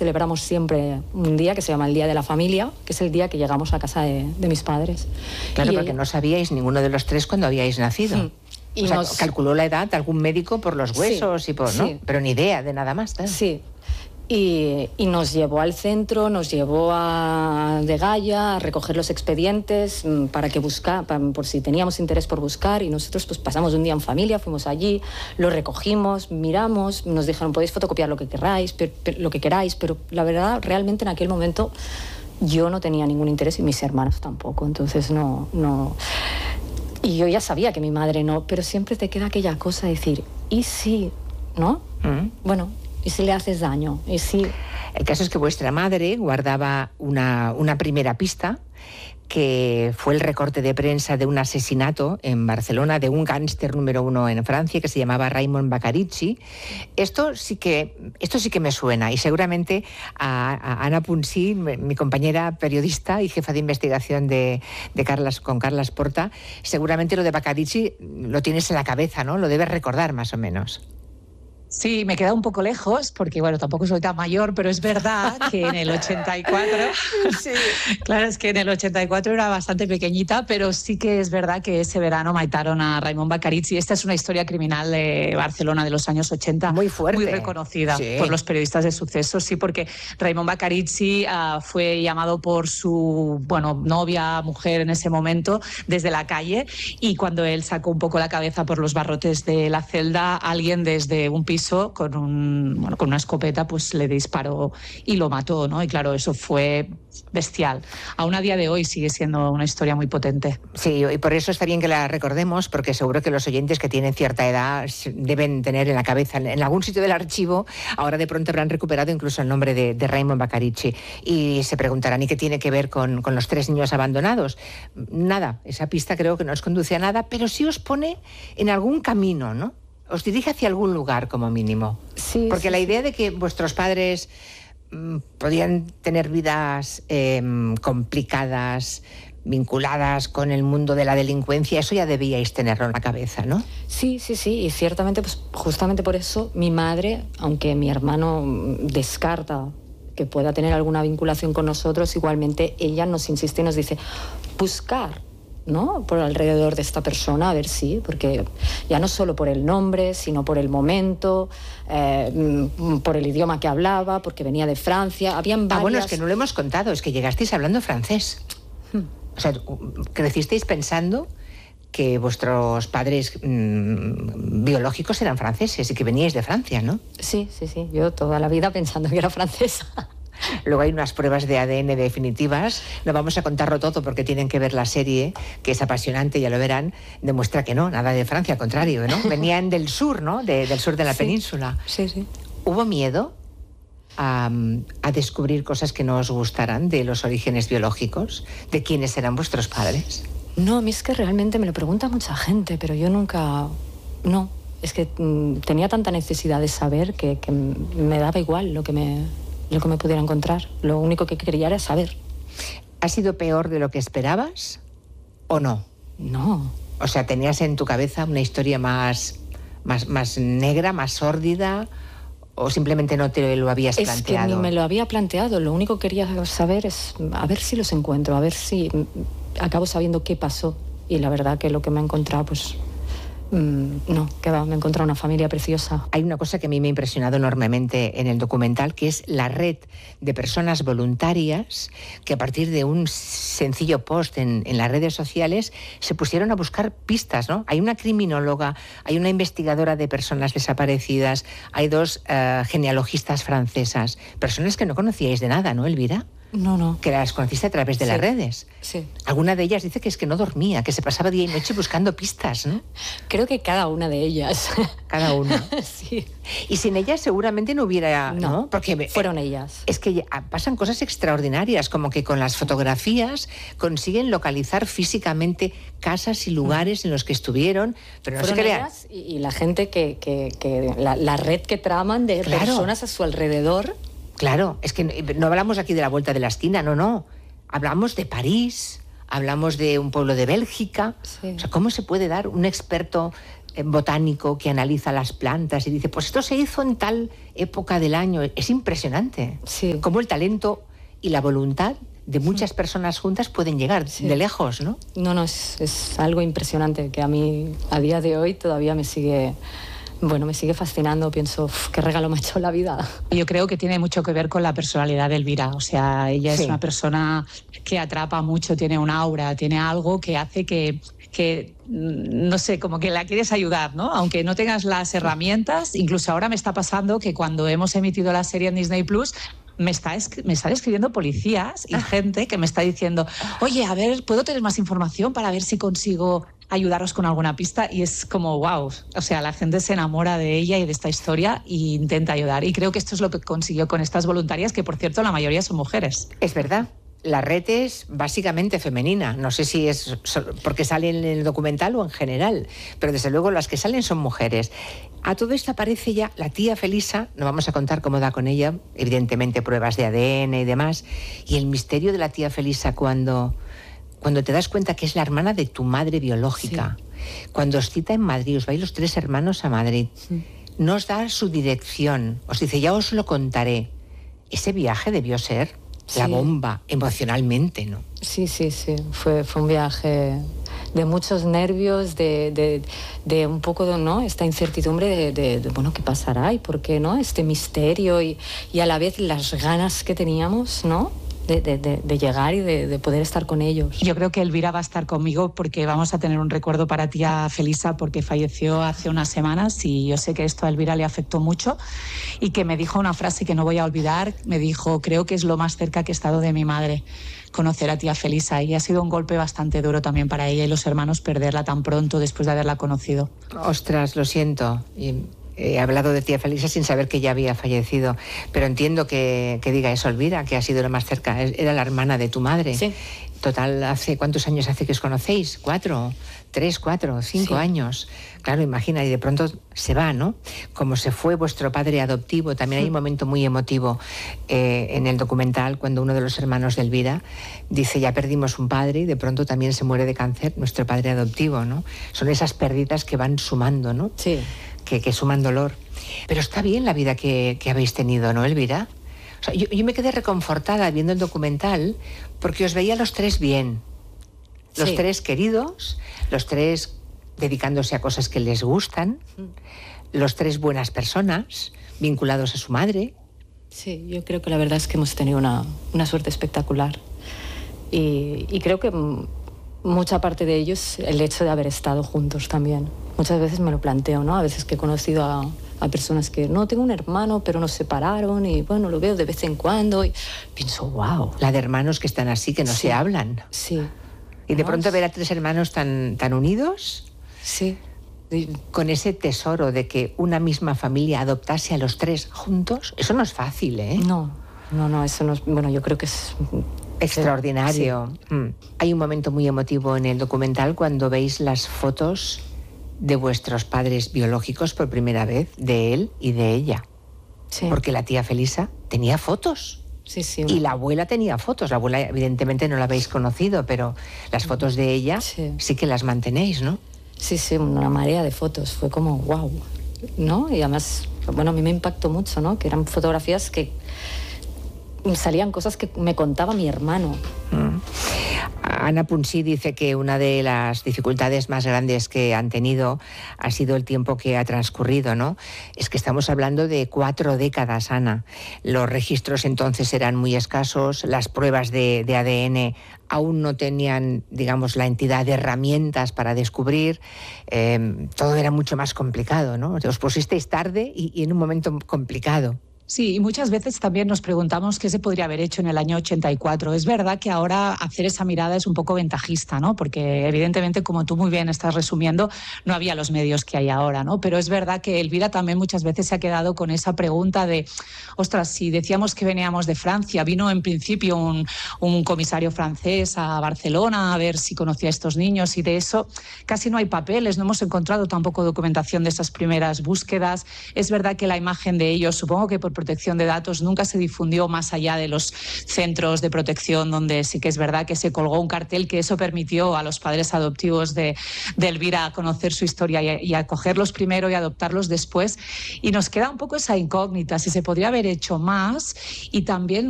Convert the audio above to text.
celebramos siempre un día que se llama el Día de la Familia, que es el día que llegamos a casa de mis padres. Claro, porque no sabíais ninguno de los tres cuando habíais nacido. Y o sea, calculó la edad algún médico por los huesos y por, ¿no? Pero ni idea de nada más, ¿no? Sí. Y nos llevó al centro, nos llevó a Degaya a recoger los expedientes para por si teníamos interés por buscar, y nosotros pues pasamos un día en familia, fuimos allí, lo recogimos, miramos, nos dijeron podéis fotocopiar lo que queráis, pero la verdad realmente en aquel momento yo no tenía ningún interés y mis hermanos tampoco, entonces no. Y yo ya sabía que mi madre no, pero siempre te queda aquella cosa de decir, ¿y si? ¿No? Bueno, ¿y si le haces daño? ¿Y si...? El caso es que vuestra madre guardaba una primera pista, que fue el recorte de prensa de un asesinato en Barcelona de un gángster número 1 en Francia que se llamaba Raymond Bacaricci. Esto sí que me suena, y seguramente a Ana Punsí, mi compañera periodista y jefa de investigación con Carles Porta, seguramente lo de Bacaricci lo tienes en la cabeza, ¿no? Lo debes recordar más o menos. Sí, me queda un poco lejos, porque bueno, tampoco soy tan mayor, pero es verdad que en el 84, sí, claro, es que en el 84 era bastante pequeñita, pero sí que es verdad que ese verano mataron a Raymond Bacaricci. Esta es una historia criminal de Barcelona de los años 80. Muy fuerte. Muy reconocida por los periodistas de sucesos, sí, porque Raymond Bacaricci fue llamado por su, novia, mujer en ese momento, desde la calle, y cuando él sacó un poco la cabeza por los barrotes de la celda, alguien desde un piso con una escopeta pues le disparó y lo mató, ¿no? Y claro, eso fue bestial. Aún a día de hoy sigue siendo una historia muy potente. Sí, y por eso está bien que la recordemos, porque seguro que los oyentes que tienen cierta edad deben tener en la cabeza, en algún sitio del archivo, ahora de pronto habrán recuperado incluso el nombre de Raymond Bacaricci, y se preguntarán, ¿y qué tiene que ver con los 3 niños abandonados? Nada, esa pista creo que no os conduce a nada, pero sí os pone en algún camino, ¿no? Os dirige hacia algún lugar, como mínimo. Sí, porque la idea de que vuestros padres podían tener vidas complicadas, vinculadas con el mundo de la delincuencia, eso ya debíais tenerlo en la cabeza, ¿no? Sí, y ciertamente, pues justamente por eso mi madre, aunque mi hermano descarta que pueda tener alguna vinculación con nosotros, igualmente ella nos insiste y nos dice, buscar, ¿no? Por alrededor de esta persona, a ver si, porque ya no solo por el nombre, sino por el momento, por el idioma que hablaba, porque venía de Francia, habían varias... bueno, es que no lo hemos contado, es que llegasteis hablando francés. O sea, crecisteis pensando que vuestros padres biológicos eran franceses y que veníais de Francia, ¿no? Sí, yo toda la vida pensando que era francesa. Luego hay unas pruebas de ADN definitivas, no vamos a contarlo todo porque tienen que ver la serie, que es apasionante, ya lo verán, demuestra que no, nada de Francia, al contrario, ¿no? Venían del sur, ¿no? Del sur de la península. Sí. ¿Hubo miedo a descubrir cosas que no os gustaran de los orígenes biológicos, de quiénes eran vuestros padres? No, a mí es que realmente me lo pregunta mucha gente, pero yo nunca... No, es que tenía tanta necesidad de saber que me daba igual lo que me pudiera encontrar. Lo único que quería era saber. ¿Ha sido peor de lo que esperabas o no? No. O sea, ¿tenías en tu cabeza una historia más negra, más sórdida, o simplemente no te lo habías planteado? Es que ni me lo había planteado. Lo único que quería saber es a ver si los encuentro, a ver si acabo sabiendo qué pasó. Y la verdad que lo que me he encontrado, pues... no, que va, me he encontrado una familia preciosa. Hay una cosa que a mí me ha impresionado enormemente en el documental, que es la red de personas voluntarias que a partir de un sencillo post en las redes sociales se pusieron a buscar pistas, ¿no? Hay una criminóloga, hay una investigadora de personas desaparecidas, hay 2 genealogistas francesas, personas que no conocíais de nada, ¿no, Elvira? No. Que las conociste a través de las redes. Sí. Alguna de ellas dice que es que no dormía, que se pasaba día y noche buscando pistas, ¿no? Creo que cada una de ellas. Cada una. Sí. Y sin ellas seguramente no hubiera... No, porque fueron ellas. Es que pasan cosas extraordinarias, como que con las fotografías consiguen localizar físicamente casas y lugares en los que estuvieron, pero no se crean. Ellas y la gente la red que traman de personas a su alrededor. Claro, es que no hablamos aquí de la vuelta de la esquina, no. Hablamos de París, hablamos de un pueblo de Bélgica. Sí. O sea, ¿cómo se puede dar un experto botánico que analiza las plantas y dice, pues esto se hizo en tal época del año. Es impresionante cómo el talento y la voluntad de muchas personas juntas pueden llegar de lejos, ¿no? No, es algo impresionante que a mí a día de hoy todavía me sigue fascinando. Pienso, qué regalo me ha hecho la vida. Yo creo que tiene mucho que ver con la personalidad de Elvira. O sea, ella es una persona que atrapa mucho, tiene un aura, tiene algo que hace que no sé, como que la quieres ayudar, ¿no? Aunque no tengas las herramientas. Incluso ahora me está pasando que cuando hemos emitido la serie en Disney Plus, me están escribiendo policías y gente que me está diciendo, oye, a ver, ¿puedo tener más información para ver si consigo ayudaros con alguna pista? Y es como, wow, o sea, la gente se enamora de ella y de esta historia e intenta ayudar. Y creo que esto es lo que consiguió con estas voluntarias, que por cierto la mayoría son mujeres. Es verdad. La red es básicamente femenina. No sé si es porque salen en el documental o en general, pero desde luego las que salen son mujeres. A todo esto aparece ya la tía Felisa, no vamos a contar cómo da con ella, evidentemente pruebas de ADN y demás, y el misterio de la tía Felisa cuando te das cuenta que es la hermana de tu madre biológica. Sí. Cuando os cita en Madrid, os vais los 3 hermanos a Madrid, no os da su dirección, os dice, ya os lo contaré. Ese viaje debió ser la bomba emocionalmente, ¿no? Sí. Fue un viaje de muchos nervios, de un poco de, ¿no?, esta incertidumbre de bueno, ¿qué pasará y por qué, no? Este misterio y a la vez las ganas que teníamos, ¿no?, de llegar y de poder estar con ellos. Yo creo que Elvira va a estar conmigo porque vamos a tener un recuerdo para tía Felisa, porque falleció hace unas semanas y yo sé que esto a Elvira le afectó mucho y que me dijo una frase que no voy a olvidar. Me dijo, creo que es lo más cerca que he estado de mi madre, conocer a tía Felisa, y ha sido un golpe bastante duro también para ella y los hermanos perderla tan pronto después de haberla conocido. Ostras, lo siento. He hablado de tía Felisa sin saber que ya había fallecido, pero entiendo que diga eso, Elvira, que ha sido lo más cerca. Era la hermana de tu madre. Sí. Total, ¿cuántos años hace que os conocéis? 4, 3, 4, 5 años. Claro, imagina, y de pronto se va, ¿no? Como se fue vuestro padre adoptivo. También hay un momento muy emotivo en el documental cuando uno de los hermanos de Elvira dice, ya perdimos un padre y de pronto también se muere de cáncer nuestro padre adoptivo, ¿no? Son esas pérdidas que van sumando, ¿no? Sí. Que suman dolor. Pero está bien la vida que habéis tenido, ¿no, Elvira? O sea, yo me quedé reconfortada viendo el documental porque os veía los 3 bien. Los 3 queridos, los 3 dedicándose a cosas que les gustan, los 3 buenas personas, vinculados a su madre. Sí, yo creo que la verdad es que hemos tenido una suerte espectacular. Y creo que mucha parte de ello es el hecho de haber estado juntos también. Muchas veces me lo planteo, ¿no? A veces que he conocido a personas que no, tengo un hermano, pero nos separaron y bueno, lo veo de vez en cuando y pienso, wow. La de hermanos que están así, que no se hablan. Sí. Y de pronto ver a 3 hermanos tan unidos. Sí. Con ese tesoro de que una misma familia adoptase a los 3 juntos, eso no es fácil, ¿eh? No, eso no es... Bueno, yo creo que es... extraordinario. Sí. Hay un momento muy emotivo en el documental cuando veis las fotos de vuestros padres biológicos por primera vez, de él y de ella. Sí. Porque la tía Felisa tenía fotos. Sí. Y la abuela tenía fotos. La abuela evidentemente no la habéis conocido, pero las fotos de ella sí que las mantenéis, ¿no? Sí, una marea de fotos. Fue como, wow, ¿no? Y además, bueno, a mí me impactó mucho, ¿no? Que eran fotografías que salían cosas que me contaba mi hermano. Ana Punsí dice que una de las dificultades más grandes que han tenido ha sido el tiempo que ha transcurrido, ¿no? Es que estamos hablando de 4 décadas, Ana. Los registros entonces eran muy escasos, las pruebas de ADN aún no tenían, digamos, la entidad de herramientas para descubrir. Todo era mucho más complicado, ¿no? Os pusisteis tarde y en un momento complicado. Sí, y muchas veces también nos preguntamos qué se podría haber hecho en el año 84. Es verdad que ahora hacer esa mirada es un poco ventajista, ¿no? Porque evidentemente, como tú muy bien estás resumiendo, no había los medios que hay ahora, ¿no? Pero es verdad que Elvira también muchas veces se ha quedado con esa pregunta de, ostras, si decíamos que veníamos de Francia, vino en principio un comisario francés a Barcelona a ver si conocía a estos niños, y de eso casi no hay papeles, no hemos encontrado tampoco documentación de esas primeras búsquedas. Es verdad que la imagen de ellos, supongo que por protección de datos nunca se difundió más allá de los centros de protección, donde sí que es verdad que se colgó un cartel, que eso permitió a los padres adoptivos de Elvira conocer su historia y acogerlos primero y adoptarlos después. Y nos queda un poco esa incógnita, si se podría haber hecho más, y también